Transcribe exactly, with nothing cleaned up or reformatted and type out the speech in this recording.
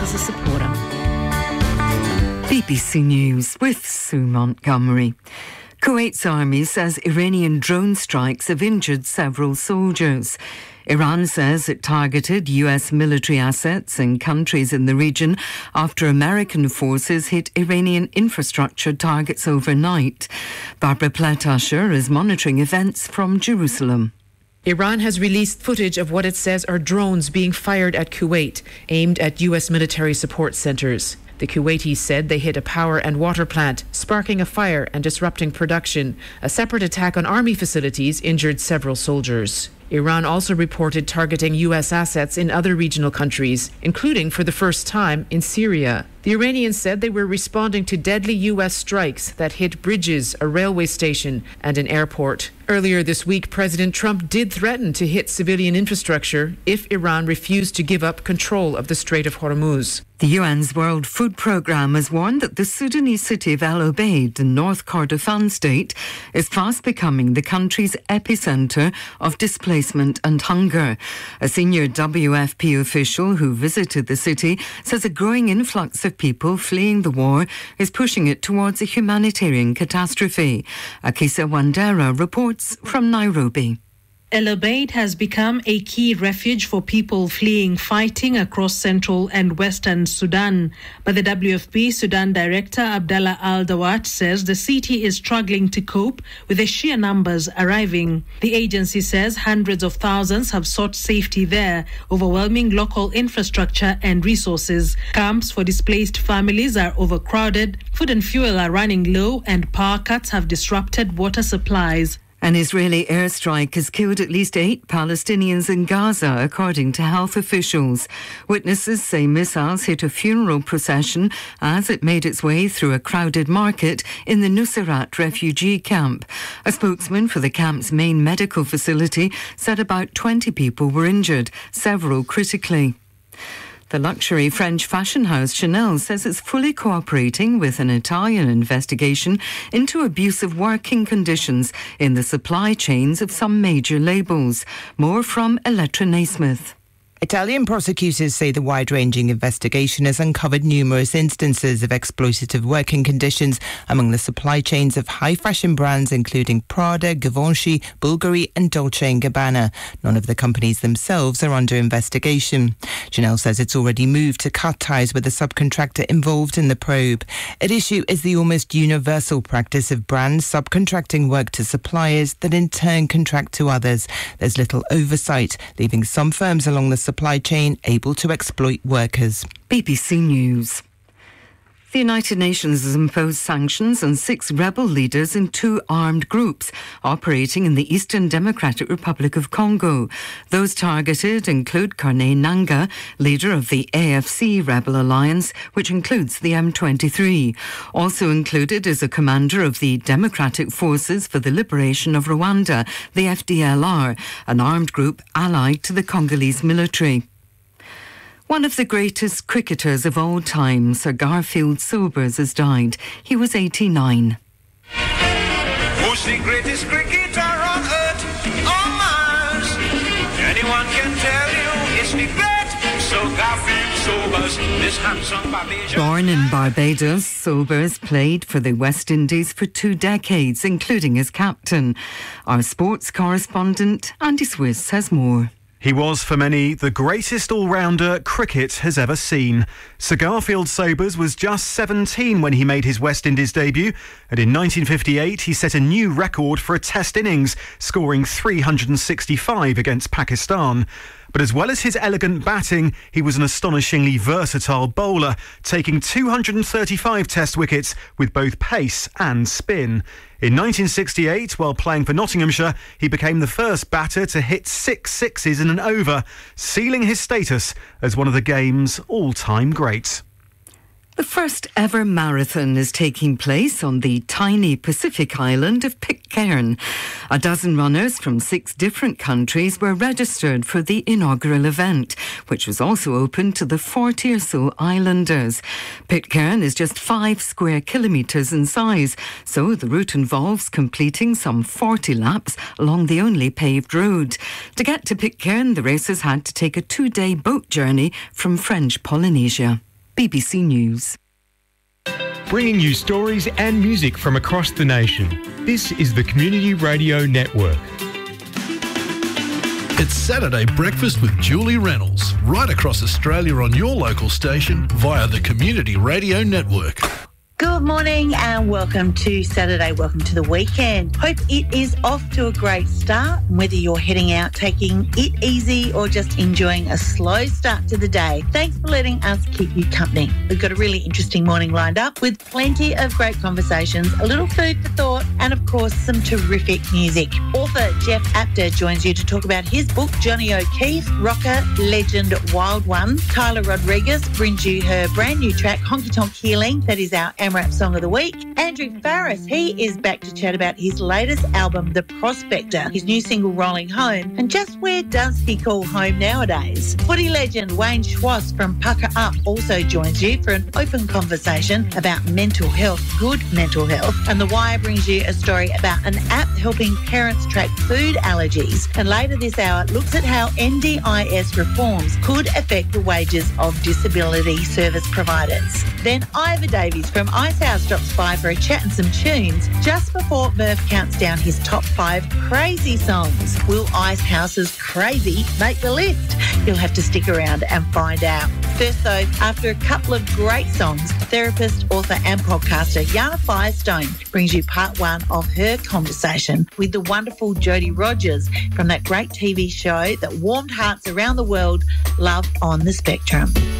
as a supporter. B B C News with Sue Montgomery. Kuwait's army says Iranian drone strikes have injured several soldiers. Iran says it targeted U S military assets in countries in the region after American forces hit Iranian infrastructure targets overnight. Barbara Pletasher is monitoring events from Jerusalem. Iran has released footage of what it says are drones being fired at Kuwait, aimed at U S military support centres. The Kuwaitis said they hit a power and water plant, sparking a fire and disrupting production. A separate attack on army facilities injured several soldiers. Iran also reported targeting U S assets in other regional countries, including for the first time in Syria. The Iranians said they were responding to deadly U S strikes that hit bridges, a railway station, and an airport. Earlier this week, President Trump did threaten to hit civilian infrastructure if Iran refused to give up control of the Strait of Hormuz. The U N's World Food Programme has warned that the Sudanese city of El Obeid in North Kordofan state is fast becoming the country's epicentre of displacement and hunger. A senior W F P official who visited the city says a growing influx of people fleeing the war is pushing it towards a humanitarian catastrophe. Akisa Wandera reports from Nairobi. El Obeid has become a key refuge for people fleeing fighting across central and western Sudan. But the W F P Sudan director Abdallah Al-Dawat says the city is struggling to cope with the sheer numbers arriving. The agency says hundreds of thousands have sought safety there, overwhelming local infrastructure and resources. Camps for displaced families are overcrowded, food and fuel are running low, and power cuts have disrupted water supplies. An Israeli airstrike has killed at least eight Palestinians in Gaza, according to health officials. Witnesses say missiles hit a funeral procession as it made its way through a crowded market in the Nuseirat refugee camp. A spokesman for the camp's main medical facility said about twenty people were injured, several critically. The luxury French fashion house Chanel says it's fully cooperating with an Italian investigation into abusive working conditions in the supply chains of some major labels. More from Elettra Naismith. Italian prosecutors say the wide-ranging investigation has uncovered numerous instances of exploitative working conditions among the supply chains of high-fashion brands including Prada, Givenchy, Bulgari and Dolce and Gabbana. None of the companies themselves are under investigation. Chanel says it's already moved to cut ties with the subcontractor involved in the probe. At issue is the almost universal practice of brands subcontracting work to suppliers that in turn contract to others. There's little oversight, leaving some firms along the supply chain able to exploit workers. B B C News. The United Nations has imposed sanctions on six rebel leaders in two armed groups operating in the Eastern Democratic Republic of Congo. Those targeted include Corneille Nangaa, leader of the A F C rebel alliance, which includes the M twenty-three. Also included is a commander of the Democratic Forces for the Liberation of Rwanda, the F D L R, an armed group allied to the Congolese military. One of the greatest cricketers of all time, Sir Garfield Sobers, has died. He was eighty-nine. Who's the greatest cricketer on earth, on Mars? Anyone can tell you it's the great Sir Garfield Sobers, this handsome Barbadian. Born in Barbados, Sobers played for the West Indies for two decades, including as captain. Our sports correspondent, Andy Swiss, has more. He was, for many, the greatest all-rounder cricket has ever seen. Sir Garfield Sobers was just seventeen when he made his West Indies debut, and in nineteen fifty-eight he set a new record for a Test innings, scoring three hundred sixty-five against Pakistan. But as well as his elegant batting, he was an astonishingly versatile bowler, taking two hundred thirty-five Test wickets with both pace and spin. In nineteen sixty-eight, while playing for Nottinghamshire, he became the first batter to hit six sixes in an over, sealing his status as one of the game's all-time greats. The first ever marathon is taking place on the tiny Pacific island of Pitcairn. A dozen runners from six different countries were registered for the inaugural event, which was also open to the forty or so islanders. Pitcairn is just five square kilometres in size, so the route involves completing some forty laps along the only paved road. To get to Pitcairn, the racers had to take a two-day boat journey from French Polynesia. B B C News. Bringing you stories and music from across the nation. This is the Community Radio Network. It's Saturday Breakfast with Julie Reynolds, right across Australia on your local station via the Community Radio Network. Good morning and welcome to Saturday. Welcome to the weekend. Hope it is off to a great start. Whether you're heading out, taking it easy or just enjoying a slow start to the day, thanks for letting us keep you company. We've got a really interesting morning lined up with plenty of great conversations, a little food for thought and of course some terrific music. Author Jeff Apter joins you to talk about his book Johnny O'Keefe, rocker, legend, wild one. Tyler Rodriguez brings you her brand new track Honky Tonk Healing, that is our AMRAP Song of the Week. Andrew Farris, he is back to chat about his latest album, The Prospector, his new single, Rolling Home, and just where does he call home nowadays? Footy legend Wayne Schwass from Pucker Up also joins you for an open conversation about mental health, good mental health, and The Wire brings you a story about an app helping parents track food allergies. And later this hour, it looks at how N D I S reforms could affect the wages of disability service providers. Then Ivor Davies from Icehouse drops by for a chat and some tunes just before Murph counts down his top five crazy songs. Will Icehouse's Crazy make the list? You'll have to stick around and find out. First though, after a couple of great songs, therapist, author and podcaster Yana Firestone brings you part one of her conversation with the wonderful Jodie Rogers from that great T V show that warmed hearts around the world, Love on the Spectrum.